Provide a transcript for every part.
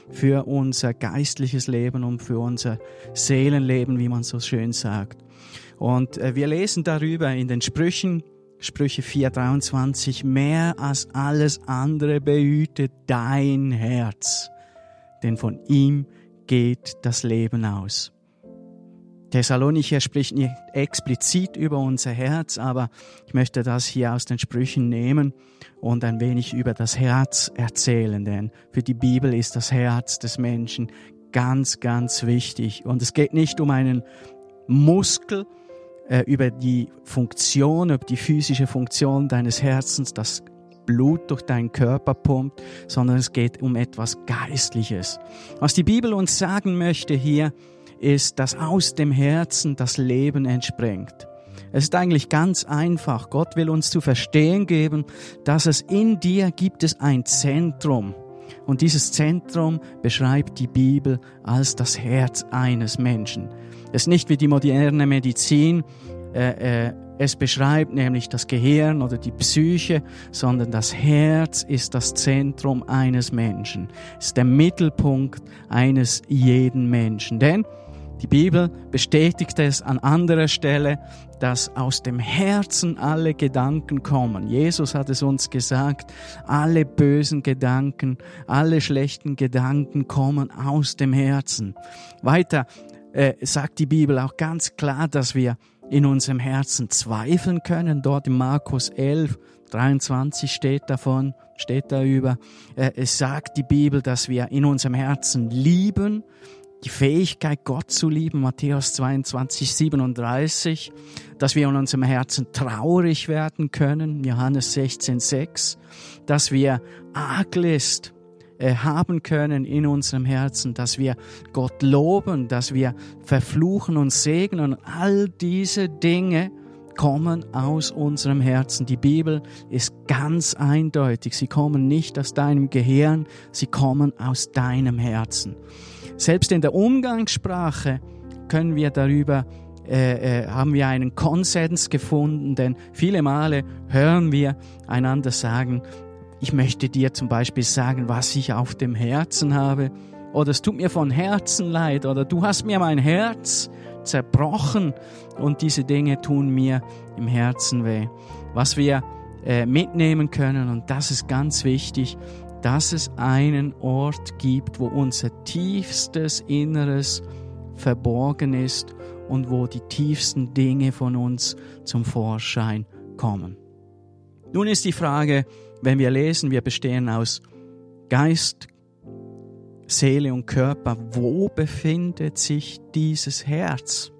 für unser geistliches Leben und für unser Seelenleben, wie man so schön sagt. Und wir lesen darüber in den Sprüche 4,23, mehr als alles andere behüte dein Herz, denn von ihm geht das Leben aus. Thessalonicher spricht nicht explizit über unser Herz, aber ich möchte das hier aus den Sprüchen nehmen und ein wenig über das Herz erzählen, denn für die Bibel ist das Herz des Menschen ganz, ganz wichtig. Und es geht nicht um einen Muskel, über die Funktion, über die physische Funktion deines Herzens, das Blut durch deinen Körper pumpt, sondern es geht um etwas Geistliches. Was die Bibel uns sagen möchte hier, ist, dass aus dem Herzen das Leben entspringt. Es ist eigentlich ganz einfach. Gott will uns zu verstehen geben, dass es in dir gibt es ein Zentrum. Und dieses Zentrum beschreibt die Bibel als das Herz eines Menschen. Es ist nicht wie die moderne Medizin, es beschreibt nämlich das Gehirn oder die Psyche, sondern das Herz ist das Zentrum eines Menschen. Es ist der Mittelpunkt eines jeden Menschen. Denn die Bibel bestätigt es an anderer Stelle, dass aus dem Herzen alle Gedanken kommen. Jesus hat es uns gesagt, alle bösen Gedanken, alle schlechten Gedanken kommen aus dem Herzen. Weiter sagt die Bibel auch ganz klar, dass wir in unserem Herzen zweifeln können. Dort in Markus 11,23 steht darüber. Es sagt die Bibel, dass wir in unserem Herzen lieben, die Fähigkeit, Gott zu lieben, Matthäus 22,37, dass wir in unserem Herzen traurig werden können, Johannes 16,6, dass wir Arglist haben können in unserem Herzen, dass wir Gott loben, dass wir verfluchen und segnen. Und all diese Dinge kommen aus unserem Herzen. Die Bibel ist ganz eindeutig. Sie kommen nicht aus deinem Gehirn, sie kommen aus deinem Herzen. Selbst in der Umgangssprache können wir darüber, haben wir einen Konsens gefunden, denn viele Male hören wir einander sagen, ich möchte dir zum Beispiel sagen, was ich auf dem Herzen habe, oder es tut mir von Herzen leid, oder du hast mir mein Herz zerbrochen und diese Dinge tun mir im Herzen weh. Was wir mitnehmen können, und das ist ganz wichtig, dass es einen Ort gibt, wo unser tiefstes Inneres verborgen ist und wo die tiefsten Dinge von uns zum Vorschein kommen. Nun ist die Frage, wenn wir lesen, wir bestehen aus Geist, Seele und Körper, wo befindet sich dieses Herz?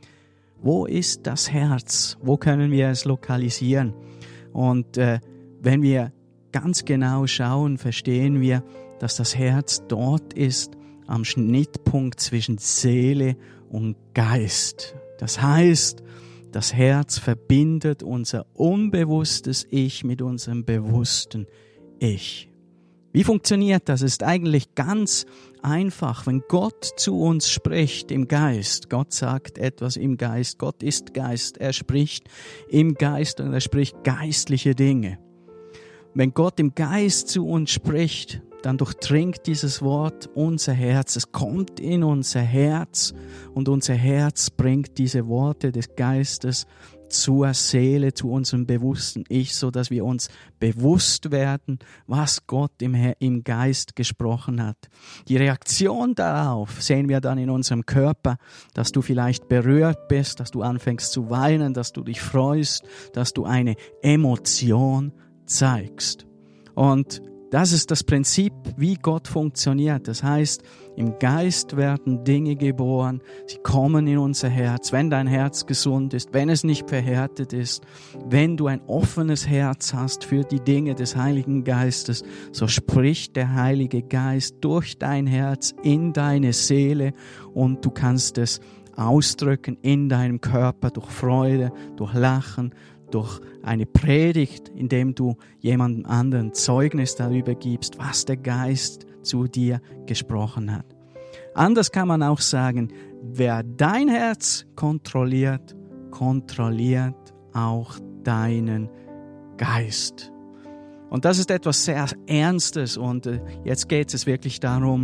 Wo ist das Herz? Wo können wir es lokalisieren? Und wenn wir ganz genau schauen, verstehen wir, dass das Herz dort ist, am Schnittpunkt zwischen Seele und Geist. Das heißt, das Herz verbindet unser unbewusstes Ich mit unserem bewussten Ich. Wie funktioniert das? Es ist eigentlich ganz einfach. Wenn Gott zu uns spricht im Geist, Gott sagt etwas im Geist, Gott ist Geist, er spricht im Geist und er spricht geistliche Dinge. Wenn Gott im Geist zu uns spricht, dann durchdringt dieses Wort unser Herz. Es kommt in unser Herz und unser Herz bringt diese Worte des Geistes zur Seele, zu unserem bewussten Ich, so dass wir uns bewusst werden, was Gott im Geist gesprochen hat. Die Reaktion darauf sehen wir dann in unserem Körper, dass du vielleicht berührt bist, dass du anfängst zu weinen, dass du dich freust, dass du eine Emotion zeigst. Und das ist das Prinzip, wie Gott funktioniert. Das heißt, im Geist werden Dinge geboren, sie kommen in unser Herz. Wenn dein Herz gesund ist, wenn es nicht verhärtet ist, wenn du ein offenes Herz hast für die Dinge des Heiligen Geistes, so spricht der Heilige Geist durch dein Herz in deine Seele und du kannst es ausdrücken in deinem Körper durch Freude, durch Lachen, durch eine Predigt, indem du jemandem anderen Zeugnis darüber gibst, was der Geist zu dir gesprochen hat. Anders kann man auch sagen, wer dein Herz kontrolliert, kontrolliert auch deinen Geist. Und das ist etwas sehr Ernstes und jetzt geht es wirklich darum,